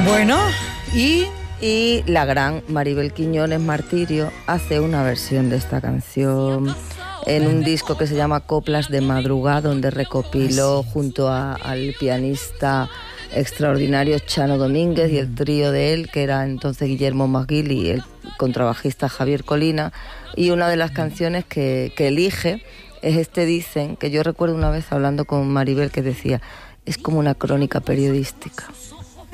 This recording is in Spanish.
Bueno, y la gran Maribel Quiñones Martirio hace una versión de esta canción en un disco que se llama Coplas de Madrugada, donde recopiló junto al pianista extraordinario Chano Domínguez y el trío de él, que era entonces Guillermo Maguil y el contrabajista Javier Colina, y una de las canciones que elige es Dicen, que yo recuerdo una vez hablando con Maribel que decía, es como una crónica periodística.